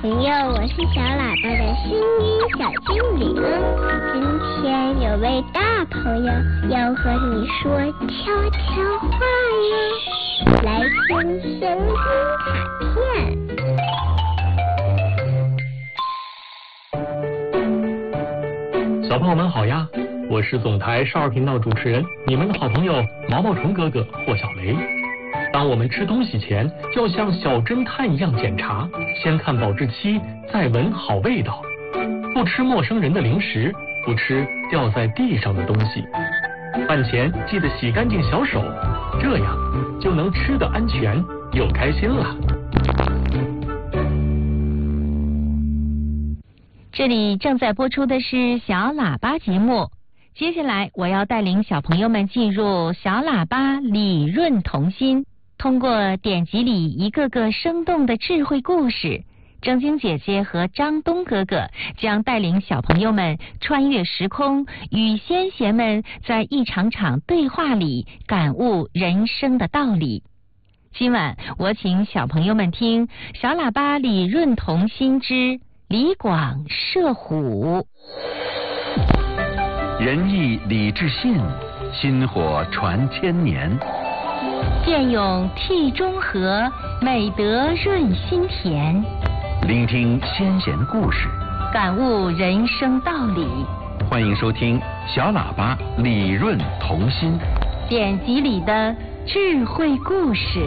朋友，我是小喇叭的声音小精灵。今天有位大朋友要和你说悄悄话哟，来听声音卡片。 小朋友们好呀，我是总台少儿频道主持人，你们的好朋友毛毛虫哥哥霍小雷。当我们吃东西前，就要像小侦探一样检查，先看保质期，再闻好味道。不吃陌生人的零食，不吃掉在地上的东西。饭前记得洗干净小手，这样就能吃得安全又开心了。 这里正在播出的是小喇叭节目，接下来我要带领小朋友们进入小喇叭理润童心，通过典籍里一个个生动的智慧故事，正晶姐姐和张东哥哥将带领小朋友们穿越时空，与先贤们在一场场对话里感悟人生的道理。今晚我请小朋友们听小喇叭理润童心之李广射虎。 仁义礼智信，薪火传千年。 剑勇替中和，美德润心田。 聆听先贤故事， 感悟人生道理。 欢迎收听小喇叭理润童心， 典籍里的智慧故事。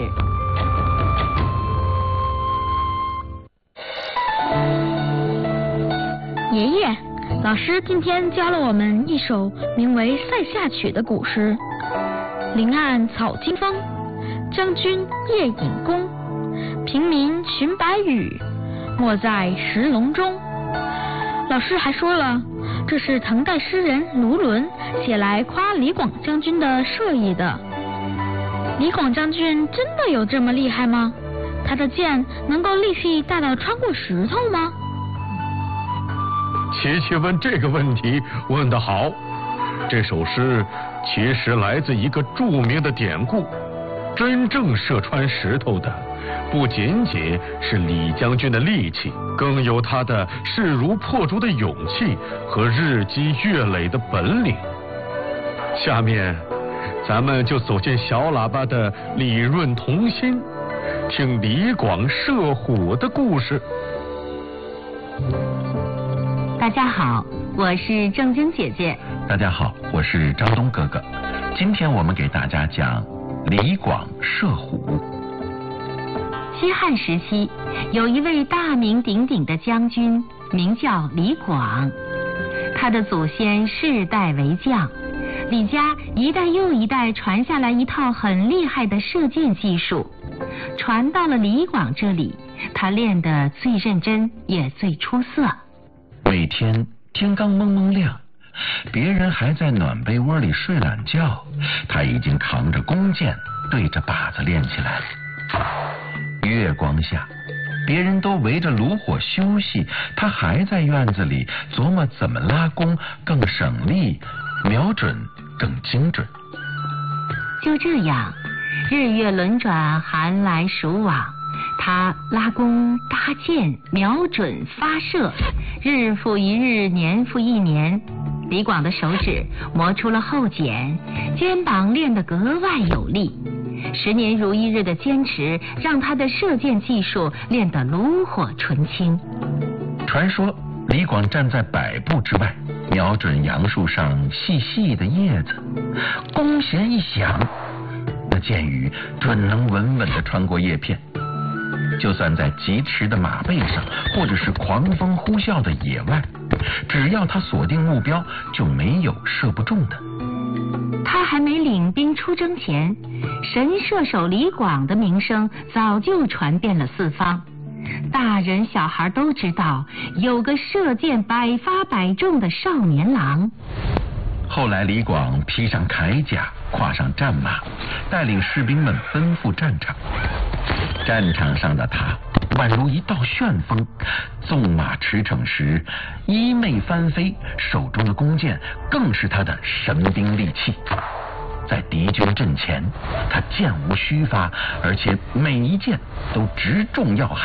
爷爷，老师今天教了我们一首名为《塞下曲》的古诗。林暗草惊风，将军夜引弓。平明寻白羽，没在石笼中。老师还说了，这是唐代诗人卢纶写来夸李广将军的射艺的。李广将军真的有这么厉害吗？他的剑能够力气大到穿过石头吗？ 琪琪问这个问题问得好。这首诗其实来自一个著名的典故，真正射穿石头的不仅仅是李将军的力气，更有他的势如破竹的勇气和日积月累的本领。下面咱们就走进小喇叭的理润童心，听李广射虎的故事。 大家好，我是正晶姐姐。 大家好，我是张东哥哥。今天我们给大家讲李广射虎。 西汉时期，有一位大名鼎鼎的将军，名叫李广。他的祖先世代为将，李家一代又一代传下来一套很厉害的射箭技术，传到了李广这里，他练得最认真也最出色。 每天天刚蒙蒙亮，别人还在暖被窝里睡懒觉，他已经扛着弓箭对着靶子练起来了。月光下，别人都围着炉火休息，他还在院子里琢磨怎么拉弓更省力，瞄准更精准。 就这样，日月轮转，寒来暑往，他拉弓搭箭，瞄准发射，日复一日，年复一年。李广的手指磨出了后茧，肩膀练得格外有力。10年如一日的坚持，让他的射箭技术练得炉火纯青。 传说李广站在100步之外，瞄准杨树上细细的叶子，弓弦一响，那箭雨准能稳稳地穿过叶片。就算在疾驰的马背上，或者是狂风呼啸的野外，只要他锁定目标，就没有射不中的。 他还没领兵出征前，神射手李广的名声早就传遍了四方，大人小孩都知道有个射箭百发百中的少年郎。 后来李广披上铠甲，跨上战马，带领士兵们奔赴战场。战场上的他宛如一道旋风，纵马驰骋时衣袂翻飞，手中的弓箭更是他的神兵利器。在敌军阵前，他箭无虚发，而且每一箭都直中要害，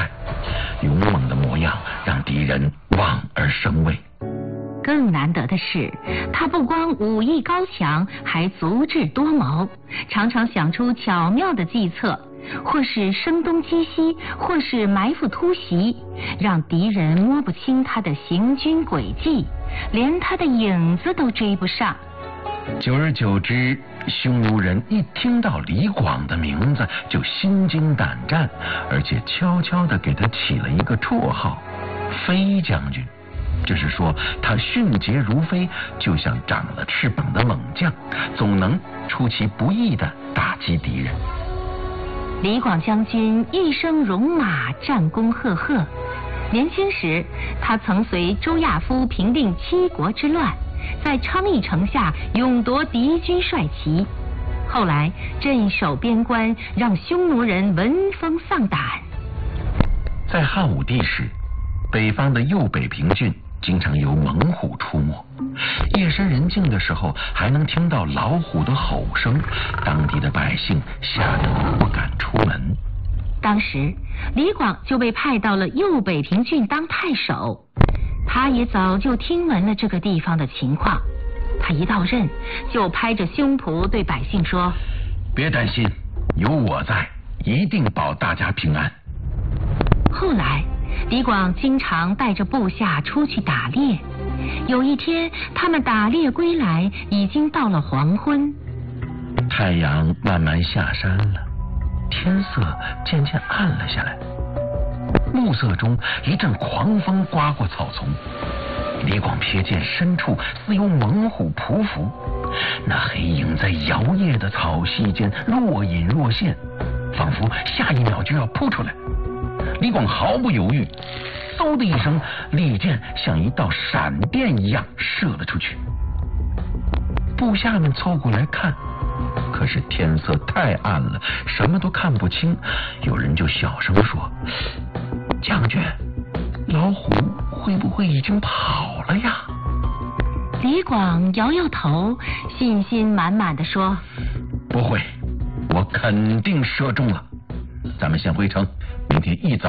勇猛的模样让敌人望而生畏。 更难得的是，他不光武艺高强，还足智多谋，常常想出巧妙的计策，或是声东击西，或是埋伏突袭，让敌人摸不清他的行军轨迹，连他的影子都追不上。 久而久之，匈奴人一听到李广的名字就心惊胆战，而且悄悄地给他起了一个绰号——飞将军。这是说他迅捷如飞，就像长了翅膀的猛将，总能出其不意地打击敌人。 李广将军一生戎马，战功赫赫。年轻时，他曾随周亚夫平定七国之乱，在昌邑城下勇夺敌军帅旗。后来镇守边关，让匈奴人闻风丧胆。 在汉武帝时，北方的右北平郡经常有猛虎出没，夜深人静的时候还能听到老虎的吼声，当地的百姓吓得不敢出门。 当时李广就被派到了右北平郡当太守，他也早就听闻了这个地方的情况。他一到任就拍着胸脯对百姓说： 别担心，有我在，一定保大家平安。 后来李广经常带着部下出去打猎，有一天他们打猎归来，已经到了黄昏。 太阳慢慢下山了，天色渐渐暗了下来。暮色中，一阵狂风刮过草丛，李广瞥见深处似有猛虎匍匐，那黑影在摇曳的草隙间若隐若现，仿佛下一秒就要扑出来。李广毫不犹豫，嗖的一声，利箭像一道闪电一样射了出去。部下们凑过来看，可是天色太暗了，什么都看不清。有人就小声说：将军，老虎会不会已经跑了呀？ 李广摇摇头，信心满满地说： 不会，我肯定射中了。咱们先回城，明天一早